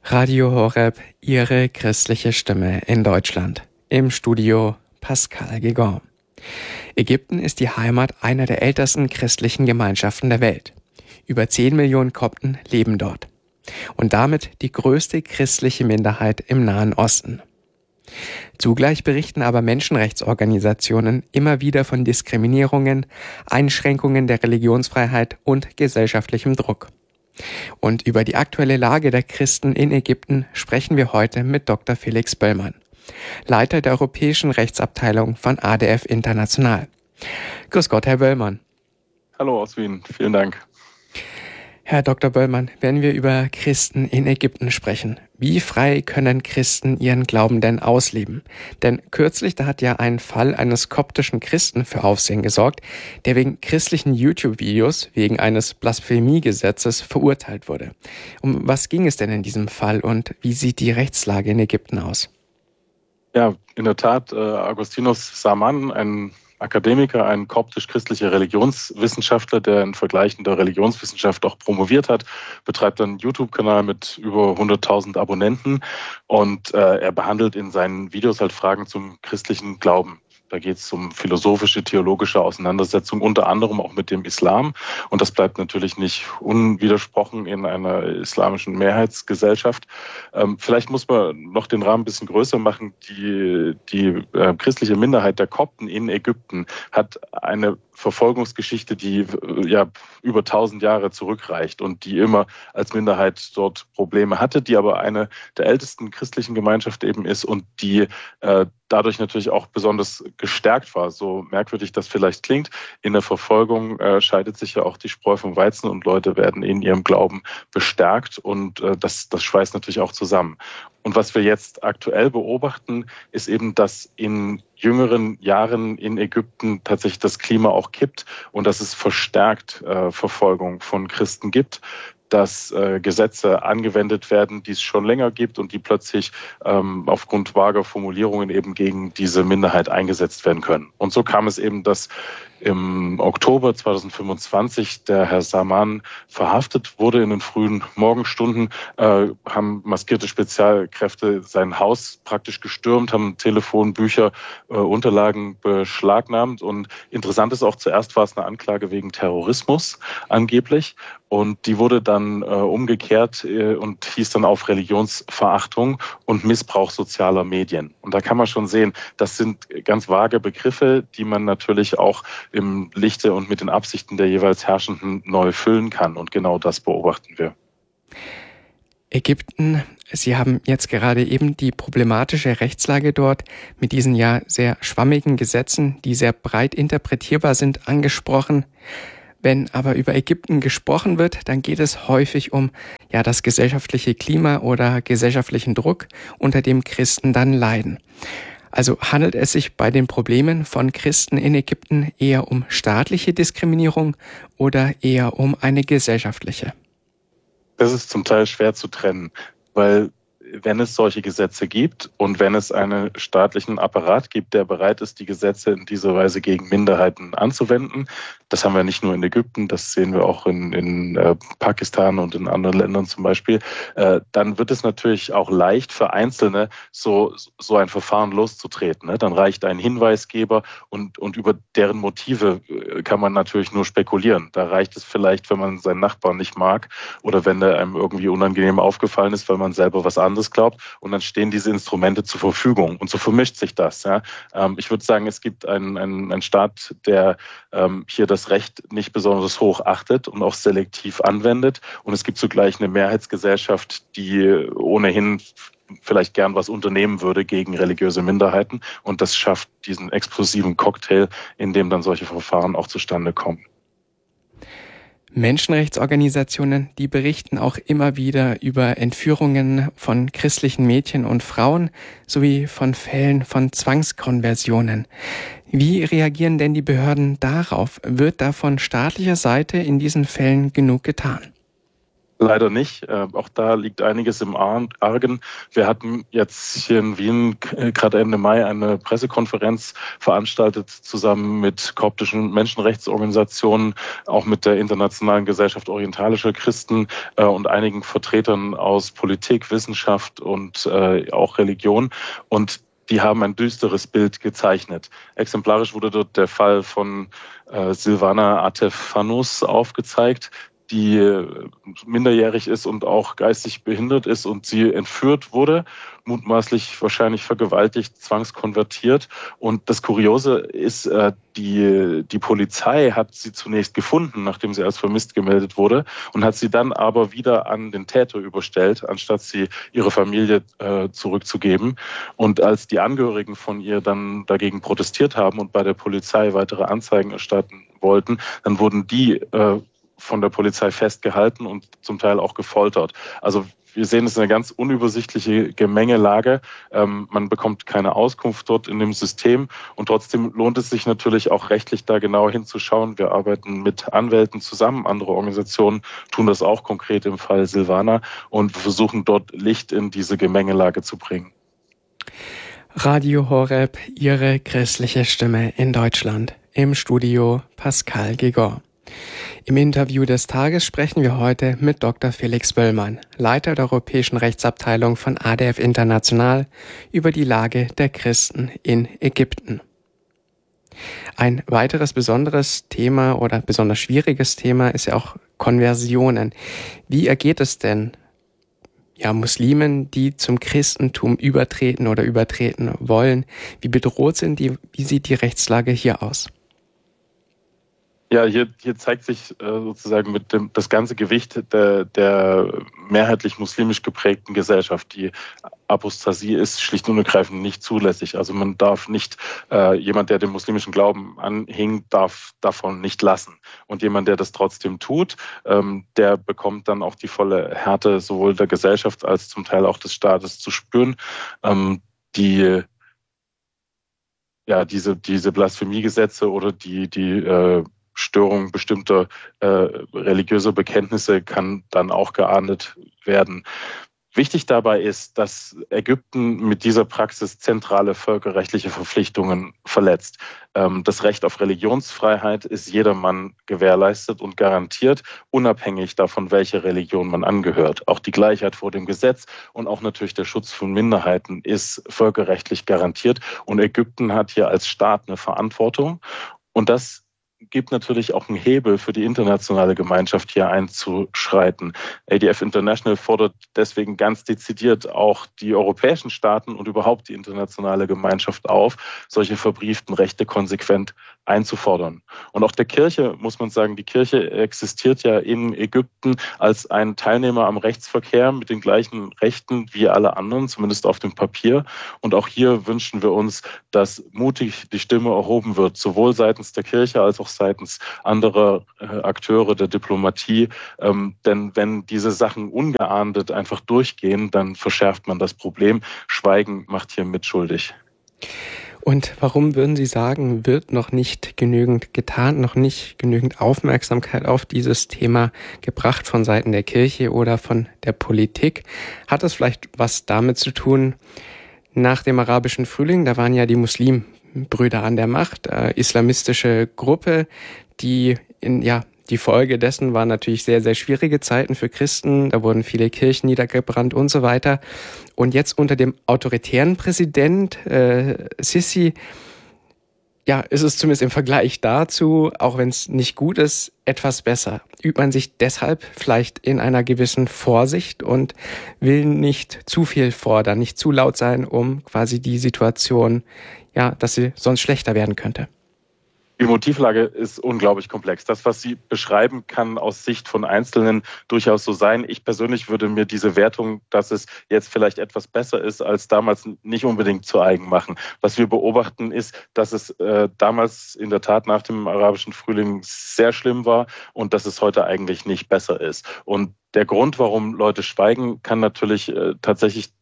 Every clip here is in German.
Radio Horeb, Ihre christliche Stimme in Deutschland. Im Studio Pascal Guégan. Ägypten ist die Heimat einer der ältesten christlichen Gemeinschaften der Welt. Über 10 Millionen Kopten leben dort. Und damit die größte christliche Minderheit im Nahen Osten. Zugleich berichten aber Menschenrechtsorganisationen immer wieder von Diskriminierungen, Einschränkungen der Religionsfreiheit und gesellschaftlichem Druck. Und über die aktuelle Lage der Christen in Ägypten sprechen wir heute mit Dr. Felix Böllmann, Leiter der Europäischen Rechtsabteilung von ADF International. Grüß Gott, Herr Böllmann. Hallo aus Wien, vielen Dank. Herr Dr. Böllmann, wenn wir über Christen in Ägypten sprechen, wie frei können Christen ihren Glauben denn ausleben? Denn kürzlich, da hat ja ein Fall eines koptischen Christen für Aufsehen gesorgt, der wegen christlichen YouTube-Videos wegen eines Blasphemiegesetzes verurteilt wurde. Um was ging es denn in diesem Fall und wie sieht die Rechtslage in Ägypten aus? Ja, in der Tat, Agustinus Saman, ein Akademiker, ein koptisch-christlicher Religionswissenschaftler, der in Vergleichen der Religionswissenschaft auch promoviert hat, betreibt einen YouTube-Kanal mit über 100.000 Abonnenten und er behandelt in seinen Videos halt Fragen zum christlichen Glauben. Da geht es um philosophische, theologische Auseinandersetzung, unter anderem auch mit dem Islam. Und das bleibt natürlich nicht unwidersprochen in einer islamischen Mehrheitsgesellschaft. Vielleicht muss man noch den Rahmen ein bisschen größer machen. Die christliche Minderheit der Kopten in Ägypten hat eine Verfolgungsgeschichte, die ja über 1000 Jahre zurückreicht und die immer als Minderheit dort Probleme hatte, die aber eine der ältesten christlichen Gemeinschaften eben ist und die dadurch natürlich auch besonders gestärkt war. So merkwürdig das vielleicht klingt. In der Verfolgung scheidet sich ja auch die Spreu vom Weizen und Leute werden in ihrem Glauben bestärkt und das schweißt natürlich auch zusammen. Und was wir jetzt aktuell beobachten, ist eben, dass in jüngeren Jahren in Ägypten tatsächlich das Klima auch kippt und dass es verstärkt Verfolgung von Christen gibt, dass Gesetze angewendet werden, die es schon länger gibt und die plötzlich aufgrund vager Formulierungen eben gegen diese Minderheit eingesetzt werden können. Und so kam es eben, dass im Oktober 2025 der Herr Saman verhaftet wurde in den frühen Morgenstunden, haben maskierte Spezialkräfte sein Haus praktisch gestürmt, haben Telefon, Bücher, Unterlagen beschlagnahmt. Und interessant ist auch, zuerst war es eine Anklage wegen Terrorismus angeblich. Und die wurde dann umgekehrt und hieß dann auf Religionsverachtung und Missbrauch sozialer Medien. Und da kann man schon sehen, das sind ganz vage Begriffe, die man natürlich auch im Lichte und mit den Absichten der jeweils Herrschenden neu füllen kann. Und genau das beobachten wir. Ägypten, Sie haben jetzt gerade eben die problematische Rechtslage dort mit diesen ja sehr schwammigen Gesetzen, die sehr breit interpretierbar sind, angesprochen. Wenn aber über Ägypten gesprochen wird, dann geht es häufig um das gesellschaftliche Klima oder gesellschaftlichen Druck, unter dem Christen dann leiden. Also handelt es sich bei den Problemen von Christen in Ägypten eher um staatliche Diskriminierung oder eher um eine gesellschaftliche? Das ist zum Teil schwer zu trennen, weil wenn es solche Gesetze gibt und wenn es einen staatlichen Apparat gibt, der bereit ist, die Gesetze in dieser Weise gegen Minderheiten anzuwenden, das haben wir nicht nur in Ägypten, das sehen wir auch in Pakistan und in anderen Ländern zum Beispiel, dann wird es natürlich auch leicht für Einzelne, so ein Verfahren loszutreten. Dann reicht ein Hinweisgeber und über deren Motive kann man natürlich nur spekulieren. Da reicht es vielleicht, wenn man seinen Nachbarn nicht mag oder wenn der einem irgendwie unangenehm aufgefallen ist, weil man selber was anderes glaubt und dann stehen diese Instrumente zur Verfügung und so vermischt sich das. Ja. Ich würde sagen, es gibt einen Staat, der hier das Recht nicht besonders hoch achtet und auch selektiv anwendet und es gibt zugleich eine Mehrheitsgesellschaft, die ohnehin vielleicht gern was unternehmen würde gegen religiöse Minderheiten und das schafft diesen explosiven Cocktail, in dem dann solche Verfahren auch zustande kommen. Menschenrechtsorganisationen, die berichten auch immer wieder über Entführungen von christlichen Mädchen und Frauen sowie von Fällen von Zwangskonversionen. Wie reagieren denn die Behörden darauf? Wird da von staatlicher Seite in diesen Fällen genug getan? Leider nicht. Auch da liegt einiges im Argen. Wir hatten jetzt hier in Wien gerade Ende Mai eine Pressekonferenz veranstaltet, zusammen mit koptischen Menschenrechtsorganisationen, auch mit der Internationalen Gesellschaft Orientalischer Christen und einigen Vertretern aus Politik, Wissenschaft und auch Religion. Und die haben ein düsteres Bild gezeichnet. Exemplarisch wurde dort der Fall von Silvana Atefanus aufgezeigt, die minderjährig ist und auch geistig behindert ist und sie entführt wurde, mutmaßlich wahrscheinlich vergewaltigt, zwangskonvertiert. Und das Kuriose ist, die Polizei hat sie zunächst gefunden, nachdem sie als vermisst gemeldet wurde, und hat sie dann aber wieder an den Täter überstellt, anstatt sie ihre Familie zurückzugeben. Und als die Angehörigen von ihr dann dagegen protestiert haben und bei der Polizei weitere Anzeigen erstatten wollten, dann wurden die von der Polizei festgehalten und zum Teil auch gefoltert. Also wir sehen, es ist eine ganz unübersichtliche Gemengelage. Man bekommt keine Auskunft dort in dem System und trotzdem lohnt es sich natürlich auch rechtlich da genau hinzuschauen. Wir arbeiten mit Anwälten zusammen, andere Organisationen tun das auch konkret im Fall Silvana und versuchen dort Licht in diese Gemengelage zu bringen. Radio Horeb, Ihre christliche Stimme in Deutschland. Im Studio Pascal Gigor. Im Interview des Tages sprechen wir heute mit Dr. Felix Böllmann, Leiter der Europäischen Rechtsabteilung von ADF International, über die Lage der Christen in Ägypten. Ein weiteres besonderes Thema oder besonders schwieriges Thema ist ja auch Konversionen. Wie ergeht es denn Muslimen, die zum Christentum übertreten oder übertreten wollen? Wie bedroht sind die? Wie sieht die Rechtslage hier aus? Ja, hier zeigt sich sozusagen das ganze Gewicht der mehrheitlich muslimisch geprägten Gesellschaft. Die Apostasie ist schlicht und ergreifend nicht zulässig. Also man darf nicht, jemand, der dem muslimischen Glauben anhing, darf davon nicht lassen. Und jemand, der das trotzdem tut, der bekommt dann auch die volle Härte sowohl der Gesellschaft als zum Teil auch des Staates zu spüren. Diese Blasphemiegesetze oder die Störung bestimmter religiöser Bekenntnisse kann dann auch geahndet werden. Wichtig dabei ist, dass Ägypten mit dieser Praxis zentrale völkerrechtliche Verpflichtungen verletzt. Das Recht auf Religionsfreiheit ist jedermann gewährleistet und garantiert, unabhängig davon, welche Religion man angehört. Auch die Gleichheit vor dem Gesetz und auch natürlich der Schutz von Minderheiten ist völkerrechtlich garantiert. Und Ägypten hat hier als Staat eine Verantwortung. Und das gibt natürlich auch einen Hebel für die internationale Gemeinschaft, hier einzuschreiten. ADF International fordert deswegen ganz dezidiert auch die europäischen Staaten und überhaupt die internationale Gemeinschaft auf, solche verbrieften Rechte konsequent einzufordern. Und auch der Kirche muss man sagen, die Kirche existiert ja in Ägypten als ein Teilnehmer am Rechtsverkehr mit den gleichen Rechten wie alle anderen, zumindest auf dem Papier. Und auch hier wünschen wir uns, dass mutig die Stimme erhoben wird, sowohl seitens der Kirche als auch seitens anderer Akteure der Diplomatie. Denn wenn diese Sachen ungeahndet einfach durchgehen, dann verschärft man das Problem. Schweigen macht hier mitschuldig. Und warum würden Sie sagen, wird noch nicht genügend getan, noch nicht genügend Aufmerksamkeit auf dieses Thema gebracht von Seiten der Kirche oder von der Politik? Hat das vielleicht was damit zu tun, nach dem arabischen Frühling, da waren ja die Muslimbrüder an der Macht, islamistische Gruppe, die Folge dessen waren natürlich sehr, sehr schwierige Zeiten für Christen. Da wurden viele Kirchen niedergebrannt und so weiter. Und jetzt unter dem autoritären Präsident Sisi, ist es zumindest im Vergleich dazu, auch wenn es nicht gut ist, etwas besser. Übt man sich deshalb vielleicht in einer gewissen Vorsicht und will nicht zu viel fordern, nicht zu laut sein, um quasi die Situation, dass sie sonst schlechter werden könnte. Die Motivlage ist unglaublich komplex. Das, was Sie beschreiben, kann aus Sicht von Einzelnen durchaus so sein. Ich persönlich würde mir diese Wertung, dass es jetzt vielleicht etwas besser ist als damals, nicht unbedingt zu eigen machen. Was wir beobachten ist, dass es damals in der Tat nach dem arabischen Frühling sehr schlimm war und dass es heute eigentlich nicht besser ist. Und der Grund, warum Leute schweigen, kann natürlich tatsächlich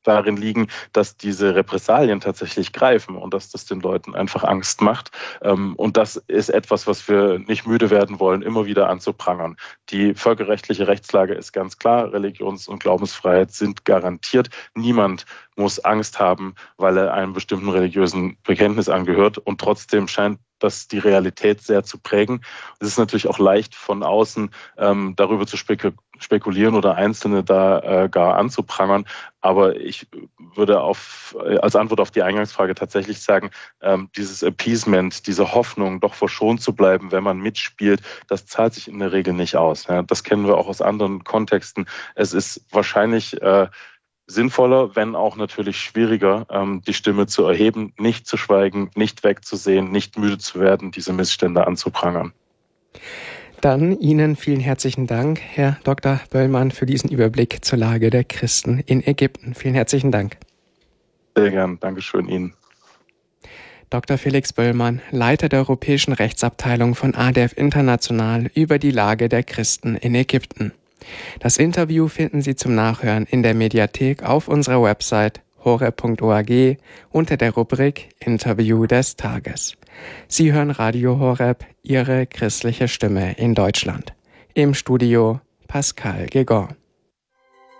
darin liegen, dass diese Repressalien tatsächlich greifen und dass das den Leuten einfach Angst macht. Und das ist etwas, was wir nicht müde werden wollen, immer wieder anzuprangern. Die völkerrechtliche Rechtslage ist ganz klar. Religions- und Glaubensfreiheit sind garantiert. Niemand muss Angst haben, weil er einem bestimmten religiösen Bekenntnis angehört. Und trotzdem scheint das die Realität sehr zu prägen. Es ist natürlich auch leicht von außen darüber zu spekulieren oder Einzelne da gar anzuprangern. Aber ich würde als Antwort auf die Eingangsfrage tatsächlich sagen, dieses Appeasement, diese Hoffnung, doch verschont zu bleiben, wenn man mitspielt, das zahlt sich in der Regel nicht aus. Ja, das kennen wir auch aus anderen Kontexten. Es ist wahrscheinlich sinnvoller, wenn auch natürlich schwieriger, die Stimme zu erheben, nicht zu schweigen, nicht wegzusehen, nicht müde zu werden, diese Missstände anzuprangern. Dann Ihnen vielen herzlichen Dank, Herr Dr. Böllmann, für diesen Überblick zur Lage der Christen in Ägypten. Vielen herzlichen Dank. Sehr gern. Dankeschön Ihnen. Dr. Felix Böllmann, Leiter der Europäischen Rechtsabteilung von ADEF International über die Lage der Christen in Ägypten. Das Interview finden Sie zum Nachhören in der Mediathek auf unserer Website horeb.org unter der Rubrik Interview des Tages. Sie hören Radio Horeb, Ihre christliche Stimme in Deutschland. Im Studio Pascal Gegon.